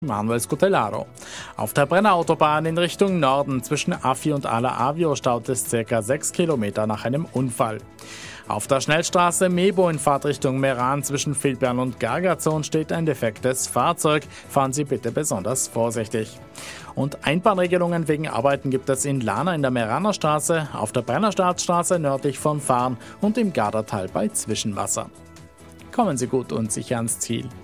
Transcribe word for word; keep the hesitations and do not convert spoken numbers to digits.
Manuel Scutellaro. Auf der Brennerautobahn in Richtung Norden zwischen Affi und Ala Avio staut es ca. sechs Kilometer nach einem Unfall. Auf der Schnellstraße Mebo in Fahrtrichtung Meran zwischen Vildbern und Gargazon steht ein defektes Fahrzeug. Fahren Sie bitte besonders vorsichtig. Und Einbahnregelungen wegen Arbeiten gibt es in Lana in der Meraner Straße, auf der Brennerstadtstraße nördlich von Farn und im Gardertal bei Zwischenwasser. Kommen Sie gut und sicher ans Ziel.